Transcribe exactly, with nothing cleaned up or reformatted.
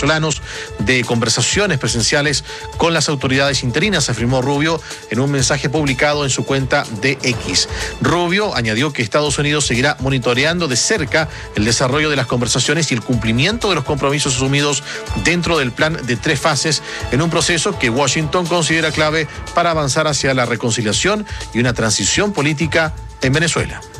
venezolanos de conversaciones presenciales con las autoridades interinas, afirmó Rubio en un mensaje publicado en su cuenta de X. Rubio añadió que Estados Unidos seguirá monitoreando de cerca el desarrollo de las conversaciones y el cumplimiento de los compromisos asumidos dentro del plan de tres fases en un proceso que Washington considera clave para avanzar hacia la reconciliación y una transición política en Venezuela.